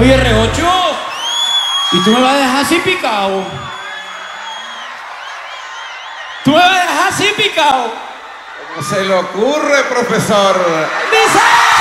Oye, R8, ¿y tú me vas a dejar así picado? ¿Tú me vas a dejar así picado? ¿Cómo se le ocurre, profesor? ¡Dice!